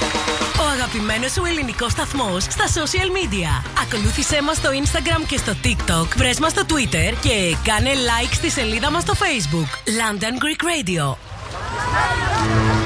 Ο αγαπημένος σου ελληνικός σταθμός στα social media. Ακολούθησέ μας στο Instagram και στο TikTok. Βρες μας στο Twitter και κάνε like στη σελίδα μας στο Facebook. London Greek Radio.